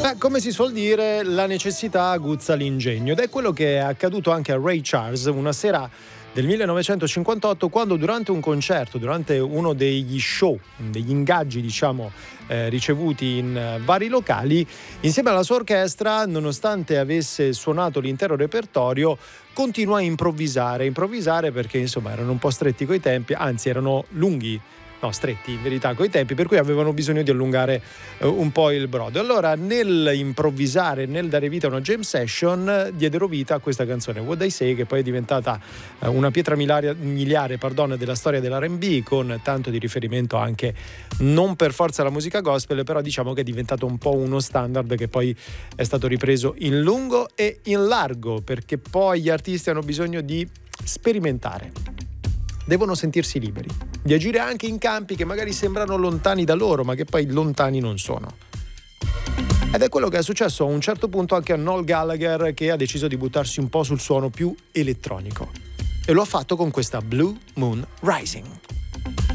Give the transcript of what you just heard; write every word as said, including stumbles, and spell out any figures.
Beh, come si suol dire, la necessità aguzza l'ingegno, ed è quello che è accaduto anche a Ray Charles una sera del millenovecentocinquantotto, quando durante un concerto, durante uno degli show, degli ingaggi diciamo eh, ricevuti in eh, vari locali, insieme alla sua orchestra, nonostante avesse suonato l'intero repertorio, continua a improvvisare, improvvisare perché insomma erano un po' stretti coi tempi, anzi erano lunghi, no stretti in verità coi tempi, per cui avevano bisogno di allungare eh, un po' il brodo. Allora nel improvvisare, nel dare vita a una jam session, diedero vita a questa canzone What I Say, che poi è diventata eh, una pietra miliare, miliare pardon, della storia dell'R and B, con tanto di riferimento anche non per forza alla musica gospel, però diciamo che è diventato un po' uno standard che poi è stato ripreso in lungo e in largo, perché poi gli artisti hanno bisogno di sperimentare, devono sentirsi liberi di agire anche in campi che magari sembrano lontani da loro, ma che poi lontani non sono. Ed è quello che è successo a un certo punto anche a Noel Gallagher, che ha deciso di buttarsi un po' sul suono più elettronico, e lo ha fatto con questa Blue Moon Rising.